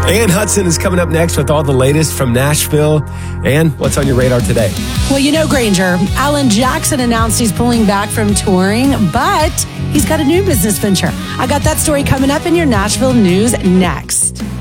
Ann Hudson is coming up next with all the latest from Nashville. Ann, what's on your radar today? Well, you know, Granger, Alan Jackson announced he's pulling back from touring, but he's got a new business venture. I got that story coming up in your Nashville news next.